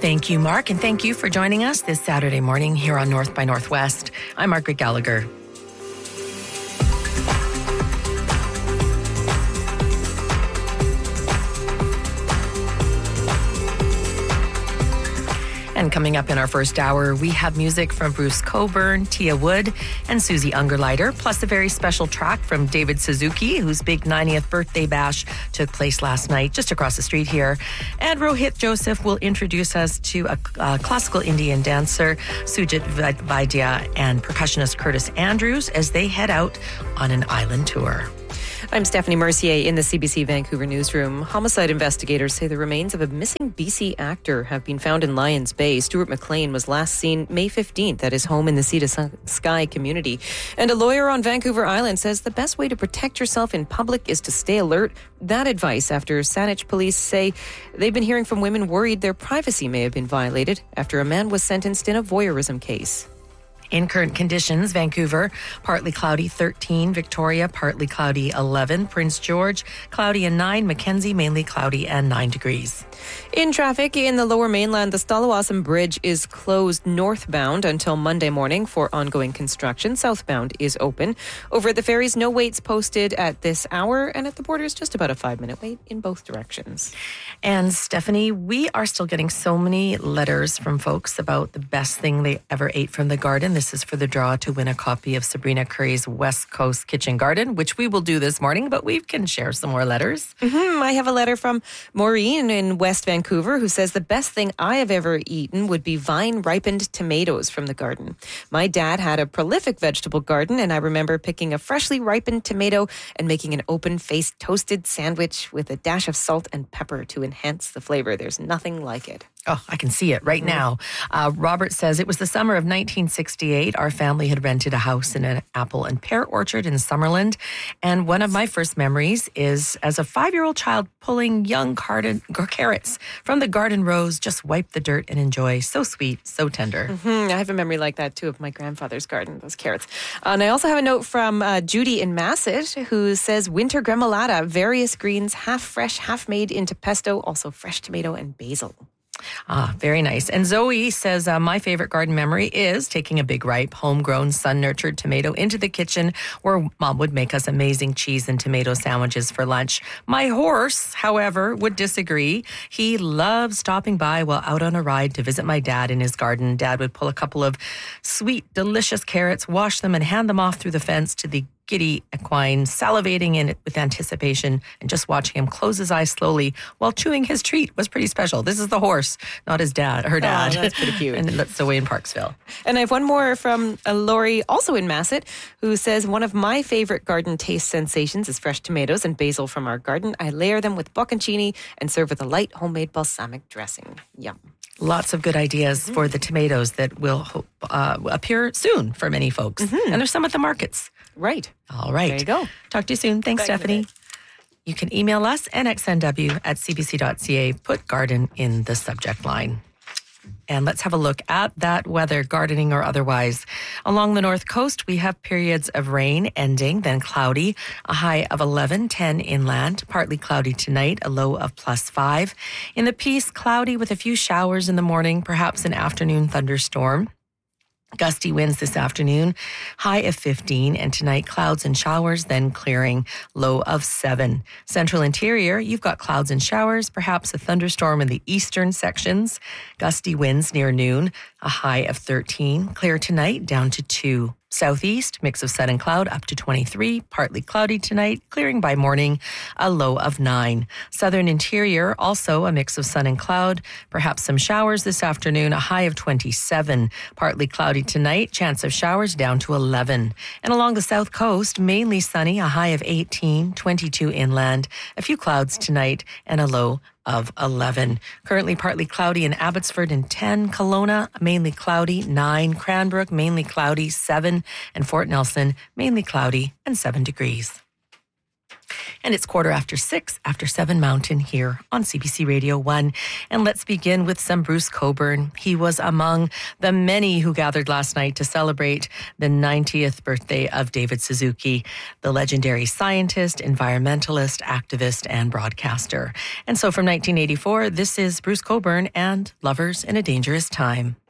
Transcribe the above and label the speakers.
Speaker 1: Thank you, Mark, and thank you for joining us this Saturday morning here on North by Northwest. I'm Margaret Gallagher. And coming up in our first hour, we have music from Bruce Cockburn, Tia Wood, and Susie Ungerleider, plus a very special track from David Suzuki, whose big 90th birthday bash took place last night just across the street here. And Rohit Joseph will introduce us to a classical Indian dancer, Sujit Vaidya, and percussionist Curtis Andrews as they head out on an island tour.
Speaker 2: I'm Stephanie Mercier in the CBC Vancouver newsroom. Homicide investigators say the remains of a missing BC actor have been found in Lions Bay. Stuart McLean was last seen May 15th at his home in the Sea to Sky community. And a lawyer on Vancouver Island says the best way to protect yourself in public is to stay alert. That advice after Saanich police say they've been hearing from women worried their privacy may have been violated after a man was sentenced in a voyeurism case.
Speaker 1: In current conditions, Vancouver, partly cloudy 13, Victoria, partly cloudy 11, Prince George, cloudy and 9, Mackenzie, mainly cloudy and 9 degrees.
Speaker 2: In traffic in the Lower Mainland, the Stalawasan Bridge is closed northbound until Monday morning for ongoing construction. Southbound is open. Over at the ferries, no waits posted at this hour, and at the borders, just about a 5-minute wait in both directions.
Speaker 1: And Stephanie, we are still getting so many letters from folks about the best thing they ever ate from the garden. This is for the draw to win a copy of Sabrina Curry's West Coast Kitchen Garden, which we will do this morning, but we can share some more letters.
Speaker 2: I have a letter from Maureen in West Vancouver who says the best thing I have ever eaten would be vine-ripened tomatoes from the garden. My dad had a prolific vegetable garden, and I remember picking a freshly ripened tomato and making an open-faced toasted sandwich with a dash of salt and pepper to enhance the flavor. There's nothing like it.
Speaker 1: Oh, I can see it right now. Robert says it was the summer of 1968. Our family had rented a house in an apple and pear orchard in Summerland. And one of my first memories is as a 5-year-old child pulling young carrots from the garden rows, just wipe the dirt and enjoy. So sweet, so tender.
Speaker 2: I have a memory like that too of my grandfather's garden, those carrots. And I also have a note from Judy in Masset who says winter gremolata, various greens, half fresh, half made into pesto, also fresh tomato and basil.
Speaker 1: Very nice. And Zoe says, my favorite garden memory is taking a big, ripe, homegrown, sun-nurtured tomato into the kitchen where Mom would make us amazing cheese and tomato sandwiches for lunch. My horse, however, would disagree. He loved stopping by while out on a ride to visit my dad in his garden. Dad would pull a couple of sweet, delicious carrots, wash them, and hand them off through the fence to the giddy equine, salivating in it with anticipation, and just watching him close his eyes slowly while chewing his treat was pretty special. This is the horse, not her dad.
Speaker 2: Oh, that's pretty cute.
Speaker 1: And that's the way in Parksville.
Speaker 2: And I have one more from Lori, also in Masset, who says, one of my favorite garden taste sensations is fresh tomatoes and basil from our garden. I layer them with bocconcini and serve with a light homemade balsamic dressing. Yum.
Speaker 1: Lots of good ideas for the tomatoes that will appear soon for many folks. And there's some at the markets.
Speaker 2: Right.
Speaker 1: All right.
Speaker 2: There you go.
Speaker 1: Talk to you soon. Thanks, Stephanie. You can email us, nxnw@cbc.ca. Put garden in the subject line. And let's have a look at that weather, gardening or otherwise. Along the north coast, we have periods of rain ending, then cloudy, a high of 11, 10 inland, partly cloudy tonight, a low of +5. In the Peace, cloudy with a few showers in the morning, perhaps an afternoon thunderstorm. Gusty winds this afternoon, high of 15, and tonight clouds and showers, then clearing, low of 7. Central interior, you've got clouds and showers, perhaps a thunderstorm in the eastern sections. Gusty winds near noon, a high of 13, clear tonight, down to 2. Southeast, mix of sun and cloud up to 23, partly cloudy tonight, clearing by morning, a low of 9. Southern interior, also a mix of sun and cloud, perhaps some showers this afternoon, a high of 27, partly cloudy tonight, chance of showers down to 11. And along the south coast, mainly sunny, a high of 18, 22 inland, a few clouds tonight, and a low of 11. Currently partly cloudy in Abbotsford and 10. Kelowna, mainly cloudy, 9. Cranbrook, mainly cloudy, 7. And Fort Nelson, mainly cloudy and 7 degrees. And it's 6:15 after 7 Mountain here on CBC Radio 1. And let's begin with some Bruce Cockburn. He was among the many who gathered last night to celebrate the 90th birthday of David Suzuki, the legendary scientist, environmentalist, activist, and broadcaster. And so from 1984, this is Bruce Cockburn and Lovers in a Dangerous Time.